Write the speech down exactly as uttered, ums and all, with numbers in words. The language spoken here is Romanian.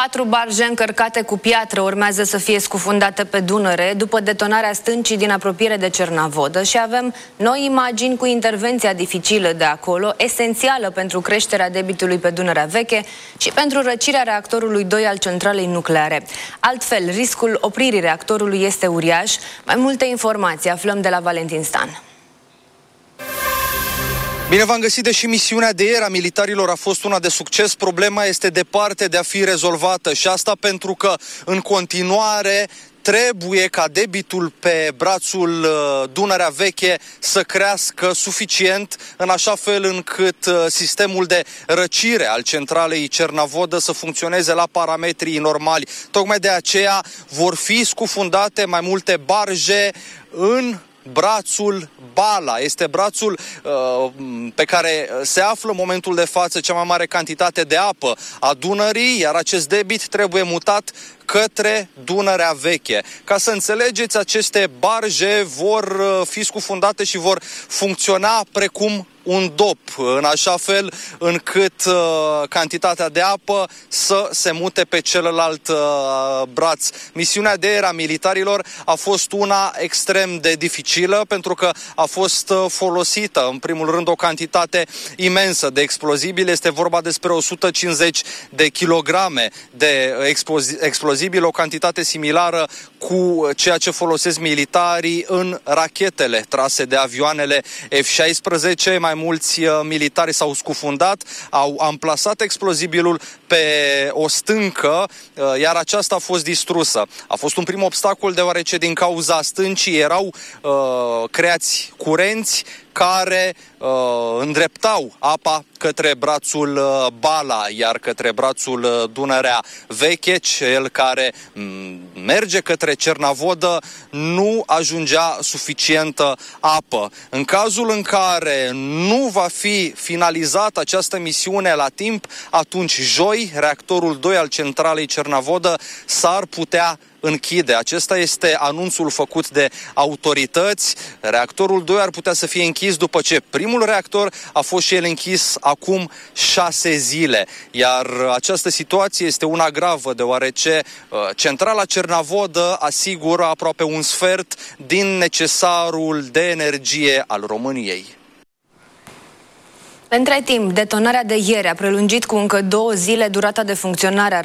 Patru barje încărcate cu piatră urmează să fie scufundate pe Dunăre după detonarea stâncii din apropiere de Cernavodă și avem noi imagini cu intervenția dificilă de acolo, esențială pentru creșterea debitului pe Dunărea Veche și pentru răcirea reactorului doi al centralei nucleare. Altfel, riscul opririi reactorului este uriaș. Mai multe informații aflăm de la Valentin Stan. Bine v-am găsit, deși misiunea de ieri a militarilor a fost una de succes, problema este departe de a fi rezolvată și asta pentru că în continuare trebuie ca debitul pe brațul Dunărea Veche să crească suficient în așa fel încât sistemul de răcire al centralei Cernavodă să funcționeze la parametrii normali. Tocmai de aceea vor fi scufundate mai multe barje în brațul Bala. Este brațul uh, pe care se află în momentul de față cea mai mare cantitate de apă a Dunării, iar acest debit trebuie mutat către Dunărea Veche. Ca să înțelegeți, aceste barje vor fi scufundate și vor funcționa precum un dop, în așa fel încât uh, cantitatea de apă să se mute pe celălalt uh, braț. Misiunea de ieri a militarilor a fost una extrem de dificilă pentru că a fost uh, folosită în primul rând o cantitate imensă de explozibili. Este vorba despre o sută cincizeci de kilograme de explozi- explozibili, o cantitate similară cu ceea ce folosesc militarii în rachetele trase de avioanele F șaisprezece. Mai mulți uh, militari s-au scufundat, au amplasat explozibilul pe o stâncă, uh, iar aceasta a fost distrusă. A fost un prim obstacol deoarece din cauza stâncii erau uh, creați curenți care uh, îndreptau apa către brațul uh, Bala, iar către brațul uh, Dunărea Veche, cel care m- merge către Cernavodă, nu ajungea suficientă apă. În cazul în care nu va fi finalizată această misiune la timp, atunci joi, reactorul doi al centralei Cernavodă s-ar putea închide. Acesta este anunțul făcut de autorități. Reactorul doi ar putea să fie închis după ce primul reactor a fost și el închis acum șase zile. Iar această situație este una gravă, deoarece uh, centrala Cernavodă asigură aproape un sfert din necesarul de energie al României. Între timp, detonarea de ieri a prelungit cu încă două zile durata de funcționare a